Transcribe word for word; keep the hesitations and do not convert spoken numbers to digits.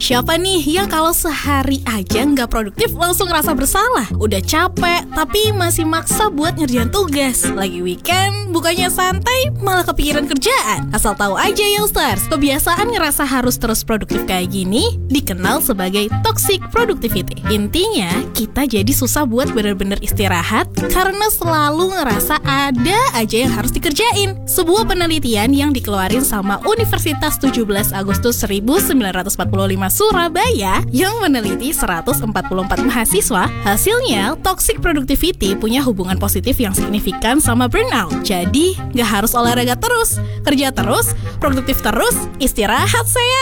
Siapa nih yang kalau sehari aja nggak produktif langsung ngerasa bersalah? Udah capek, tapi masih maksa buat ngerjain tugas. Lagi weekend, bukannya santai, malah kepikiran kerjaan. Asal tahu aja Youngsters, kebiasaan ngerasa harus terus produktif kayak gini dikenal sebagai toxic productivity. Intinya, kita jadi susah buat bener-bener istirahat karena selalu ngerasa ada aja yang harus dikerjain. Sebuah penelitian yang dikeluarin sama Universitas tujuh belas Agustus seribu sembilan ratus empat puluh lima Surabaya yang meneliti seratus empat puluh empat mahasiswa, hasilnya toxic productivity punya hubungan positif yang signifikan sama burnout. Jadi, gak harus olahraga terus, kerja terus, produktif terus, istirahat saya.